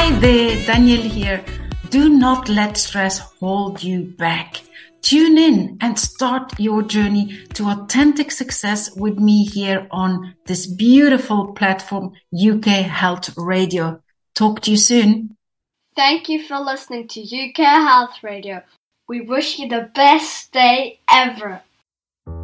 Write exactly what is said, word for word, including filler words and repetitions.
Hi there, Daniel here. Do not let stress hold you back. Tune in and start your journey to authentic success with me here on this beautiful platform, U K Health Radio. Talk to you soon. Thank you for listening to U K Health Radio. We wish you the best day ever.